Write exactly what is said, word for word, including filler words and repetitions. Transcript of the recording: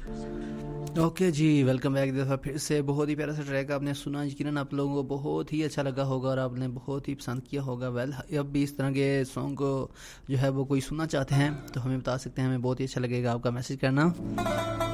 Okay जी, welcome back. दफ़ा फिर से बहुत ही प्यारा सा ट्रैक आपने सुना। यकीनन आप लोगों को बहुत ही अच्छा लगा होगा और आपने बहुत ही पसंद किया होगा। वेल, अब भी इस तरह के सॉन्ग को जो है वो कोई सुनना चाहते हैं तो हमें बता सकते हैं, हमें बहुत ही अच्छा लगेगा आपका मैसेज करना।